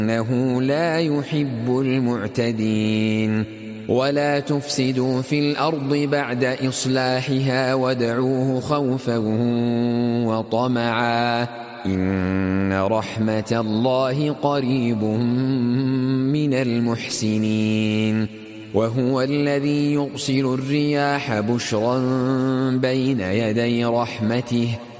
إنه لا يحب المعتدين ولا تفسدوا في الأرض بعد إصلاحها وادعوه خوفا وطمعا إن رحمة الله قريب من المحسنين وهو الذي يرسل الرياح بشرا بين يدي رحمته